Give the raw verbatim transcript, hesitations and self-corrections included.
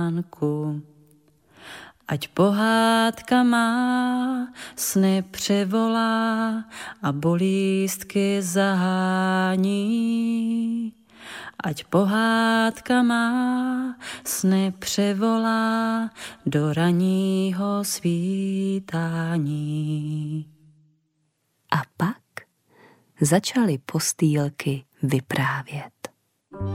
Ať pohádka má, sny převolá a bolístky zahání. Ať pohádka má, sny převolá do ranního svítání. A pak začaly postýlky vyprávět.